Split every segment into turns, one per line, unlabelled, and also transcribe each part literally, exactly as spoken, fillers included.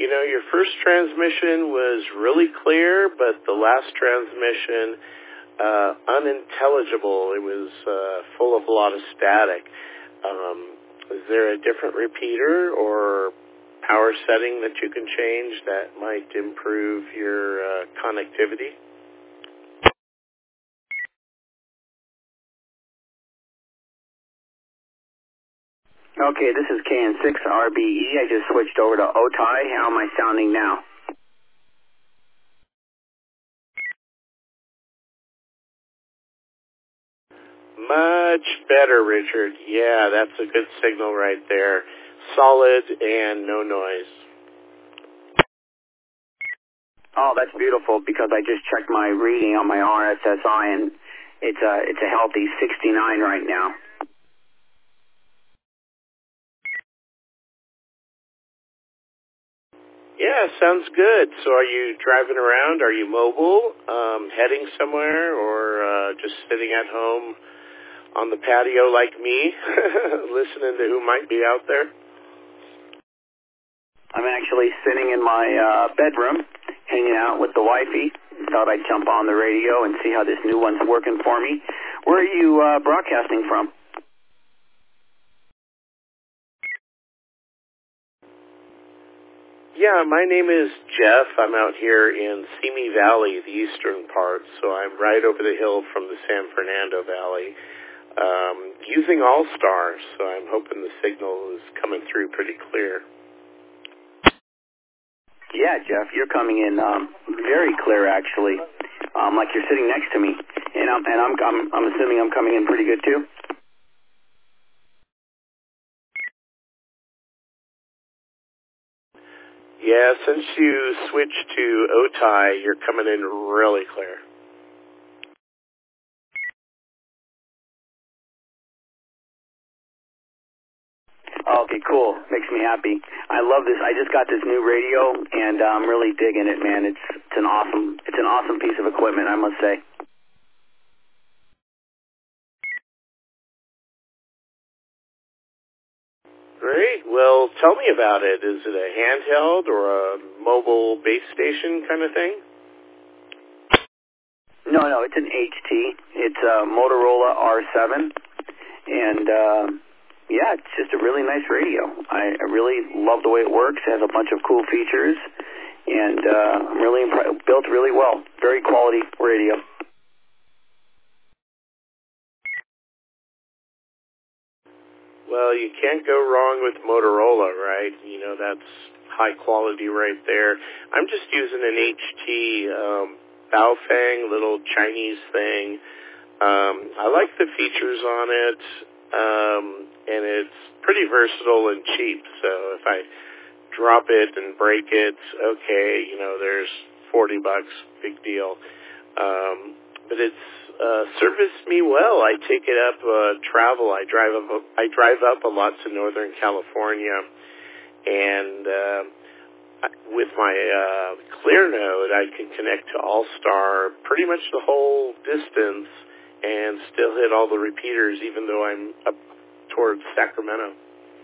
You know, your first transmission was really clear, but the last transmission, uh, unintelligible. It was uh, full of a lot of static. Um, is there a different repeater or power setting that you can change that might improve your uh, connectivity?
Okay, this is K N six R B E. I just switched over to O T I. How am I sounding now?
Much better, Richard. Yeah, that's a good signal right there. Solid and no noise.
Oh, that's beautiful because I just checked my reading on my R S S I and it's a, it's a healthy sixty-nine right now.
Yeah, sounds good. So are you driving around? Are you mobile, um, heading somewhere, or uh, just sitting at home on the patio like me, listening to who might be out there?
I'm actually sitting in my uh, bedroom, hanging out with the wifey. Thought I'd jump on the radio and see how this new one's working for me. Where are you uh, broadcasting from?
Yeah, my name is Jeff. I'm out here in Simi Valley, the eastern part, so I'm right over the hill from the San Fernando Valley, um, using All-Star, so I'm hoping the signal is coming through pretty clear.
Yeah, Jeff, you're coming in um, very clear, actually, um, like you're sitting next to me, and I'm and I'm I'm, I'm assuming I'm coming in pretty good too.
Yeah, since you switched to O T I, you're coming in really clear.
Okay, cool. Makes me happy. I love this. I just got this new radio, and uh, I'm really digging it, man. It's it's an awesome it's an awesome piece of equipment, I must say.
Great. Well, tell me about it. Is it a handheld or a mobile base station kind of thing?
No, no, it's an H T. It's a Motorola R seven, and uh, yeah, it's just a really nice radio. I, I really love the way it works. It has a bunch of cool features, and uh, I'm really impressed. Built really well. Very quality radio.
Well, you can't go wrong with Motorola, right? You know, that's high quality right there. I'm just using an H T um, Baofeng, little Chinese thing. Um, I like the features on it, um, and it's pretty versatile and cheap. So if I drop it and break it, okay, you know, there's forty bucks, big deal. Um, but it's uh, serviced me well. I take it up uh, travel. I drive up. I drive up a lot to Northern California, and uh, with my uh, ClearNode, I can connect to All-Star pretty much the whole distance and still hit all the repeaters, even though I'm up towards Sacramento.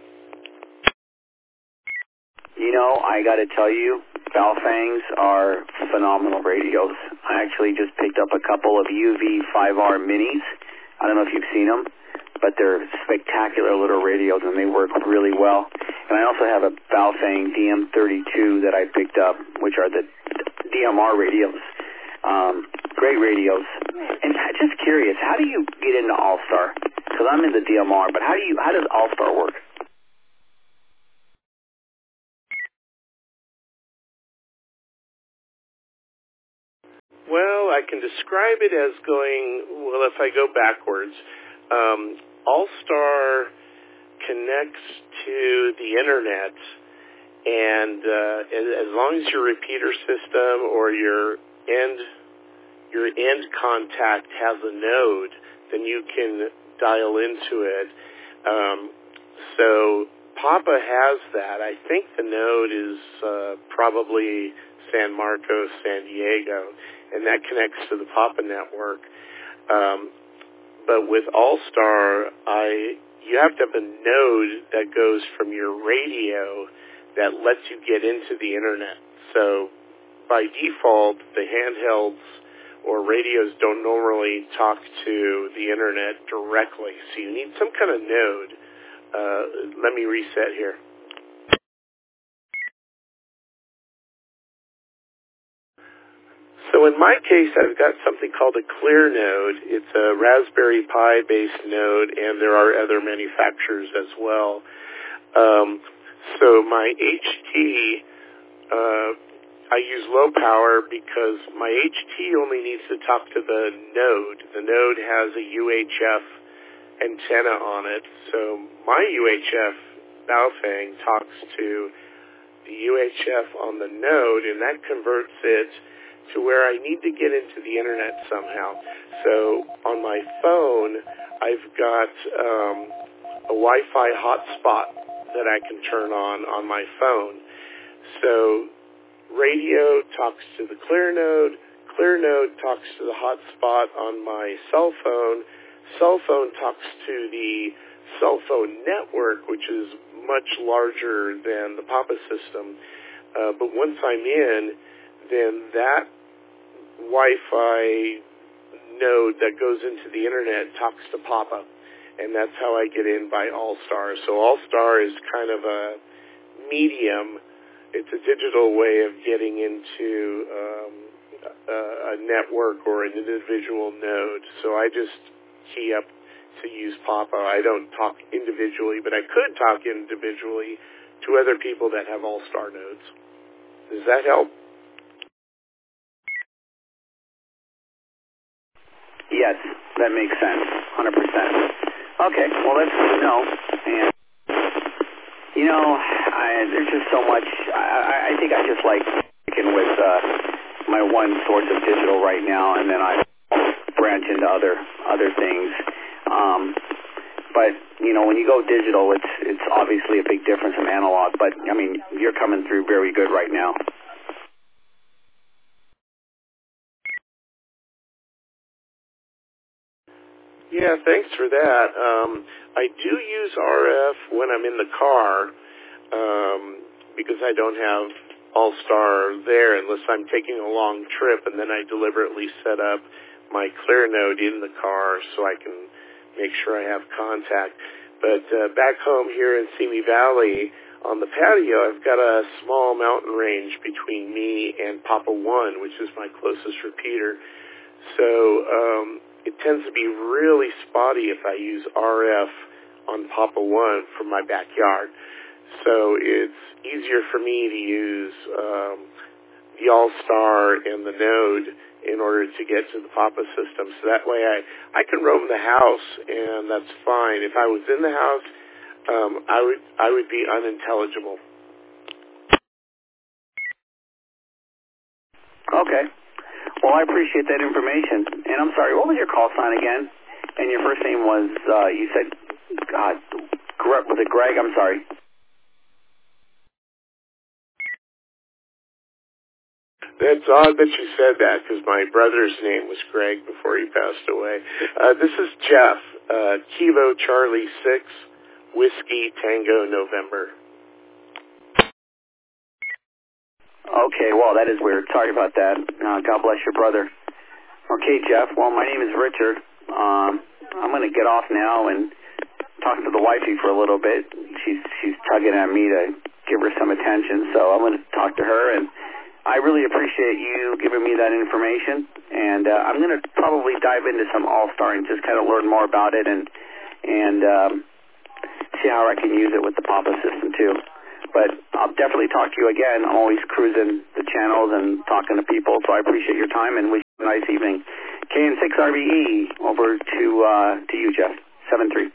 You know, I got to tell you, Baofengs are phenomenal radios. I actually just picked up a couple of U V five R minis. I don't know if you've seen them, but they're spectacular little radios, and they work really well. And I also have a Baofeng D M thirty-two that I picked up, which are the D M R radios. Um, great radios. And just curious, how do you get into All-Star? Because I'm in the D M R, but how do you? How does All-Star work?
Well, I can describe it as going, well, if I go backwards, um, All-Star connects to the internet, and uh, as long as your repeater system or your end your end contact has a node, then you can dial into it. Um, so Papa has that. I think the node is uh, probably San Marcos, San Diego, and that connects to the Papa network. Um, but with All-Star, I you have to have a node that goes from your radio that lets you get into the internet. So by default, the handhelds or radios don't normally talk to the internet directly. So you need some kind of node. Uh, let me reset here. So in my case, I've got something called a Clear node. It's a Raspberry Pi-based node, and there are other manufacturers as well. Um, so my H T, uh, I use low power because my H T only needs to talk to the node. The node has a U H F antenna on it, so my U H F Baofeng talks to the U H F on the node, and that converts it to where I need to get into the internet somehow. So on my phone, I've got um, a Wi-Fi hotspot that I can turn on on my phone. So radio talks to the Clear node, Clear node talks to the hotspot on my cell phone, cell phone talks to the cell phone network, which is much larger than the Papa system. Uh, but once I'm in, then that Wi-Fi node that goes into the internet talks to Papa, and that's how I get in by All-Star. So All-Star is kind of a medium. It's a digital way of getting into um, a, a network or an individual node. So I just key up to use Papa. I don't talk individually, but I could talk individually to other people that have All-Star nodes. Does that help?
Yes, that makes sense, one hundred percent. Okay, well, that's good to know. And, you know, I, there's just so much. I, I think I just like sticking with uh, my one source of digital right now, and then I branch into other other things. Um, but, you know, when you go digital, it's it's obviously a big difference from analog. But, I mean, you're coming through very good right now.
Yeah, thanks for that. Um, I do use R F when I'm in the car um, because I don't have All-Star there unless I'm taking a long trip, and then I deliberately set up my Clear node in the car so I can make sure I have contact. But uh, back home here in Simi Valley, on the patio, I've got a small mountain range between me and Papa One, which is my closest repeater. So um, it tends to be really spotty if I use R F on Papa One from my backyard. So it's easier for me to use um, the All-Star and the node in order to get to the Papa system. So that way I, I can roam the house, and that's fine. If I was in the house, um, I would I would be unintelligible.
Okay. Well, I appreciate that information. And I'm sorry, what was your call sign again? And your first name was, uh, you said, God, was it Greg? I'm sorry.
That's odd that you said that, because my brother's name was Greg before he passed away. Uh, this is Jeff, uh, Kilo Charlie six, Whiskey Tango November.
Okay, well, that is weird. Sorry about that. Uh, God bless your brother. Okay, Jeff, well, my name is Richard. Um, I'm going to get off now and talk to the wifey for a little bit. She's, she's tugging at me to give her some attention, so I'm going to talk to her, and I really appreciate you giving me that information, and uh, I'm going to probably dive into some All-Star and just kind of learn more about it and and um, see how I can use it with the Papa system too. But I'll definitely talk to you again. I'm always cruising the channels and talking to people, so I appreciate your time and wish you a nice evening. K N six R B E, over to uh, to you, Jeff. seven three.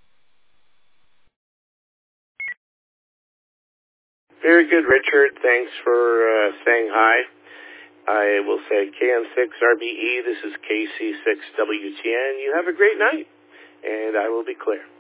Very good, Richard. Thanks for uh, saying hi. I will say K N six R B E, this is K C six W T N. You have a great night, and I will be clear.